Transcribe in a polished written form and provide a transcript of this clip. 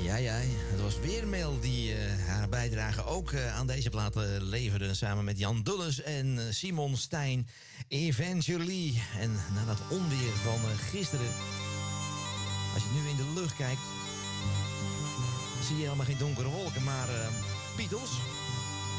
Ja, het was weer Mel die haar bijdrage ook aan deze plaat leverde. Samen met Jan Dulles en Simon Stein. Eventually. En na dat onweer van gisteren. Als je nu in de lucht kijkt, zie je helemaal geen donkere wolken. Maar Beatles,